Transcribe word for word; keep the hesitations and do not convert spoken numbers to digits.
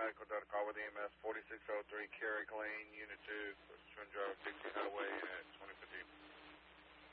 Echo Delta, call with E M S forty-six oh three, Carrick Lane, Unit two,